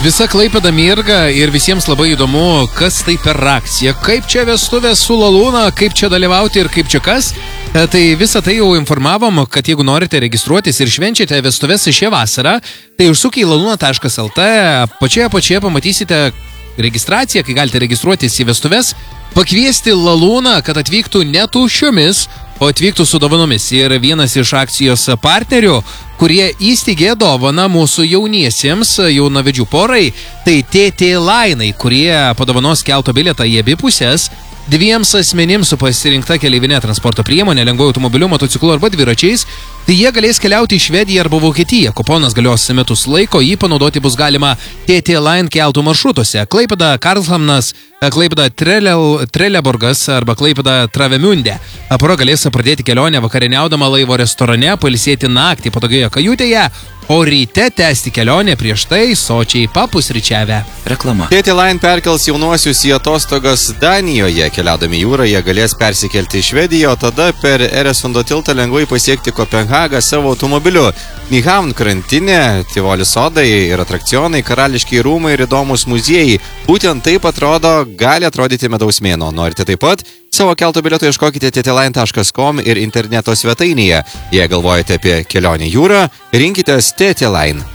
Visa Klaipėda mirga ir visiems labai įdomu, kas tai per akcija, kaip čia vestuvės su Lalūna, kaip čia dalyvauti ir kaip čia kas. Tai visą tai jau informavom, kad jeigu norite registruotis ir švenčiate vestuvės šią vasarą, tai užsukę į laluna.lt, pačioje pamatysite registraciją, kai galite registruotis į vestuvės, pakviesti Lalūną, kad atvyktų ne tuščiomis, o atvyktų su dovanomis. Ir vienas iš akcijos partnerių, kurie įsteigė dovaną mūsų jauniesiems jaunavedžių porai, tai TT Line, kurie padovanos kelto bilietą į abi pusės, dviems asmenims su pasirinkta keleivinė transporto priemonė, lengvuoju automobiliu, motociklu arba dviračiais, tai jie galės keliauti į Švediją arba Vokietiją. Kuponas galios metus laiko, jį panaudoti bus galima TT Line keltų maršrutuose. Klaipėda Karlshamnas, Klaipėda Trelleborgas arba Klaipėda Travemünde. Pora galės pradėti kelionę vakarieniaudama laivo restorane, pailsėti naktį patogioje kajutėje, o ryte tęsti kelionę prieš tai sočiai papusryčiavę. Reklama. TT Line perkels jaunuosius į atostogas Danijoje. Keliaudami jūrą jie galės persikelti į Švediją, o tada per Eresundo tiltą lengvai pasiekti Kopenhagą savo automobiliu. Nyhavn krantinė, Tivoli sodai ir atrakcionai, karališkiai rūmai ir įdomus muziejai. Būtent taip gali atrodyti medaus mėnuo. Norite taip pat? Savo kelto bilieto ieškokite ttline.com ir interneto svetainėje. Jei galvojate apie kelionę jūrą, rinkitės TT Line.